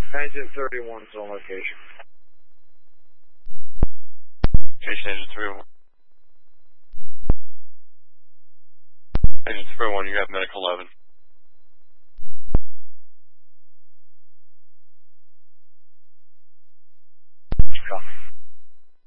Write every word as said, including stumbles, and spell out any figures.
Engine thirty-one is on location. Station Engine thirty-one. Engine thirty-one, you have medical eleven.